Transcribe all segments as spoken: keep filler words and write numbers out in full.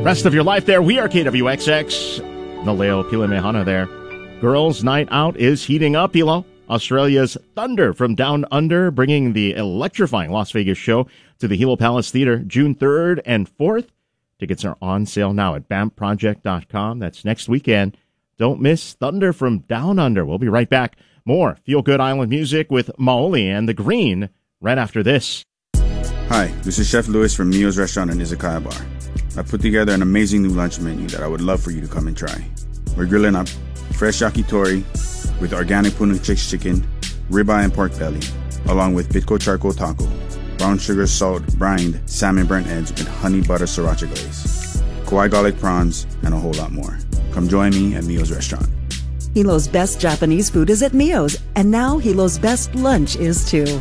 rest of your life there. We are K W X X. Naleo Pilimehana there. Girls' Night Out is heating up, Elo. Australia's Thunder from Down Under, bringing the electrifying Las Vegas show to the Hilo Palace Theater June third and fourth. Tickets are on sale now at bamp project dot com. That's next weekend. Don't miss Thunder from Down Under. We'll be right back. More Feel Good Island music with Maoli and The Green right after this. Hi, this is Chef Louis from Mio's Restaurant and Izakaya Bar. I put together an amazing new lunch menu that I would love for you to come and try. We're grilling up fresh yakitori with organic Punung Chicks chicken, ribeye and pork belly, along with Bitco charcoal taco, brown sugar salt brined salmon burnt ends with honey butter sriracha glaze, Kauai garlic prawns, and a whole lot more. Come join me at Mio's Restaurant. Hilo's best Japanese food is at Mio's, and now Hilo's best lunch is too.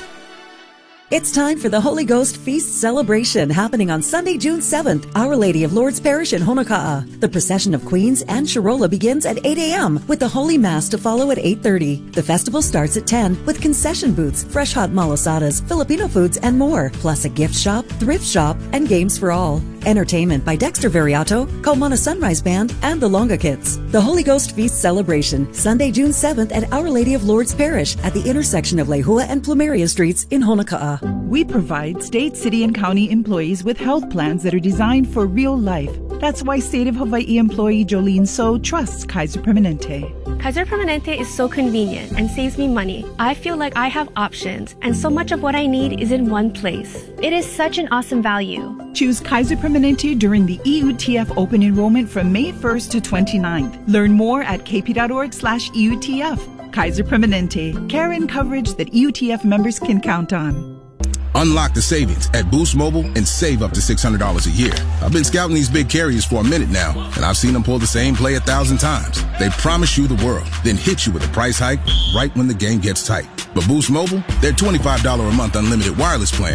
It's time for the Holy Ghost Feast celebration happening on Sunday, June seventh, Our Lady of Lourdes Parish in Honoka'a. The procession of Queens and Sharola begins at eight a.m. with the Holy Mass to follow at eight thirty. The festival starts at ten with concession booths, fresh hot malasadas, Filipino foods, and more, plus a gift shop, thrift shop, and games for all. Entertainment by Dexter Variato, Kaumana Sunrise Band, and the Longa Kids. The Holy Ghost Feast celebration, Sunday, June seventh at Our Lady of Lourdes Parish at the intersection of Lehua and Plumeria Streets in Honoka'a. We provide state, city, and county employees with health plans that are designed for real life. That's why State of Hawaii employee Jolene So trusts Kaiser Permanente. Kaiser Permanente is so convenient and saves me money. I feel like I have options, and so much of what I need is in one place. It is such an awesome value. Choose Kaiser Permanente during the E U T F open enrollment from May first to twenty-ninth. Learn more at kp.org slash EUTF. Kaiser Permanente, care and coverage that E U T F members can count on. Unlock the savings at Boost Mobile and save up to six hundred dollars a year. I've been scouting these big carriers for a minute now, and I've seen them pull the same play a thousand times. They promise you the world, then hit you with a price hike right when the game gets tight. But Boost Mobile, their twenty-five dollars a month unlimited wireless plan